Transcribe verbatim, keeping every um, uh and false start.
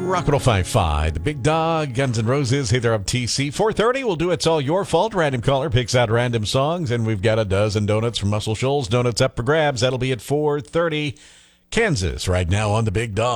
Rock one oh five point five, The Big Dog, Guns N' Roses. Hey there, I'm T C. four thirty, we'll do It's All Your Fault. Random caller picks out random songs, and we've got a dozen donuts from Muscle Shoals. Donuts up for grabs. That'll be at four thirty. Kansas right now on The Big Dog.